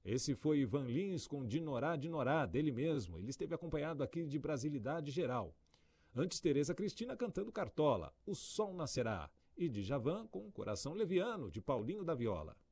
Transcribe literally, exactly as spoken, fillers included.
Esse foi Ivan Lins com Dinorá, Dinorá, dele mesmo. Ele esteve acompanhado aqui de Brasilidade Geral. Antes, Tereza Cristina cantando Cartola, O Sol Nascerá. E Djavan com Coração Leviano, de Paulinho da Viola.